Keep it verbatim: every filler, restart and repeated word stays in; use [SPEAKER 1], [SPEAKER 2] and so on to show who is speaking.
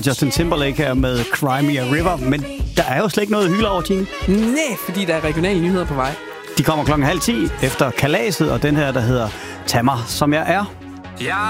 [SPEAKER 1] Justin Timberlake her med Cry Me a River, men der er jo slet ikke noget at hylde over, Tine.
[SPEAKER 2] Nej, fordi der er regionale nyheder på vej.
[SPEAKER 1] De kommer klokken halv ti efter kalaset, og den her, der hedder Tag mig, som jeg er.
[SPEAKER 3] Jeg